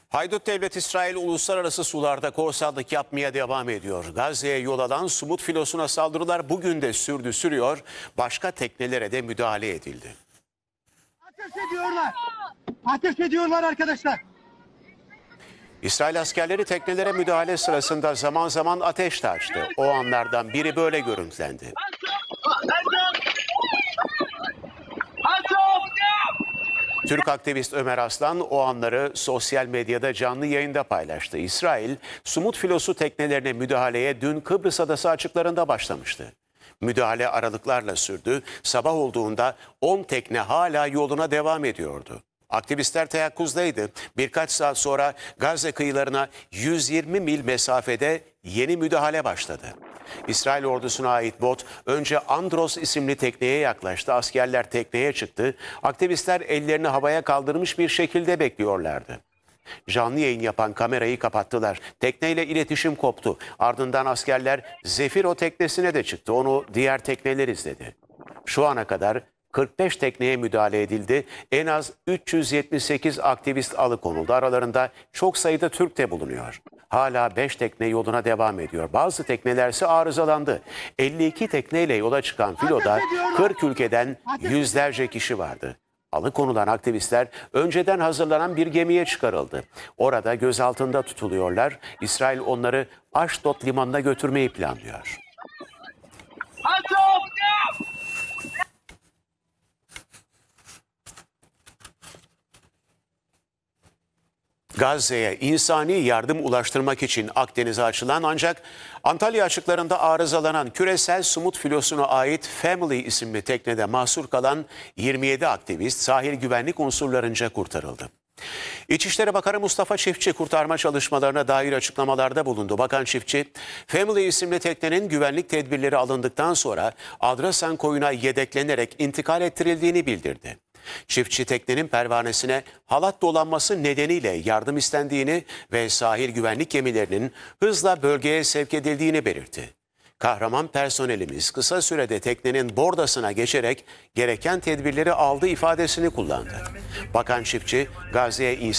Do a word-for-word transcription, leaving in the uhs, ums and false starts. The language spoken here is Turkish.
Haydut devlet İsrail uluslararası sularda korsanlık yapmaya devam ediyor. Gazze'ye yol alan Sumut filosuna saldırılar bugün de sürdü sürüyor. Başka teknelere de müdahale edildi. Ateş ediyorlar. Ateş ediyorlar arkadaşlar. İsrail askerleri teknelere müdahale sırasında zaman zaman ateş de açtı. O anlardan biri böyle görüntülendi. Türk aktivist Ömer Aslan o anları sosyal medyada canlı yayında paylaştı. İsrail, Sumut filosu teknelerine müdahaleye dün Kıbrıs Adası açıklarında başlamıştı. Müdahale aralıklarla sürdü. Sabah olduğunda on tekne hala yoluna devam ediyordu. Aktivistler teyakkuzdaydı. Birkaç saat sonra Gazze kıyılarına yüz yirmi mil mesafede yeni müdahale başladı. İsrail ordusuna ait bot önce Andros isimli tekneye yaklaştı. Askerler tekneye çıktı. Aktivistler ellerini havaya kaldırmış bir şekilde bekliyorlardı. Canlı yayın yapan kamerayı kapattılar. Tekneyle iletişim koptu. Ardından askerler Zefiro teknesine de çıktı. Onu diğer tekneler izledi. Şu ana kadar kırk beş tekneye müdahale edildi. En az üç yüz yetmiş sekiz aktivist alıkonuldu. Aralarında çok sayıda Türk de bulunuyor. Hala beş tekne yoluna devam ediyor. Bazı teknelerse arızalandı. elli iki tekneyle yola çıkan filoda kırk ülkeden yüzlerce kişi vardı. Alıkonulan aktivistler önceden hazırlanan bir gemiye çıkarıldı. Orada gözaltında tutuluyorlar. İsrail onları Aşdod limanına götürmeyi planlıyor. Gazze'ye insani yardım ulaştırmak için Akdeniz'e açılan ancak Antalya açıklarında arızalanan küresel Sumut filosuna ait Family isimli teknede mahsur kalan yirmi yedi aktivist sahil güvenlik unsurlarınca kurtarıldı. İçişleri Bakanı Mustafa Çiftçi kurtarma çalışmalarına dair açıklamalarda bulundu. Bakan Çiftçi, Family isimli teknenin güvenlik tedbirleri alındıktan sonra Adrasan koyuna yedeklenerek intikal ettirildiğini bildirdi. Çiftçi teknenin pervanesine halat dolanması nedeniyle yardım istendiğini ve sahil güvenlik gemilerinin hızla bölgeye sevk edildiğini belirtti. Kahraman personelimiz kısa sürede teknenin bordasına geçerek gereken tedbirleri aldı ifadesini kullandı. Bakan Çiftçi, Gazze'ye insan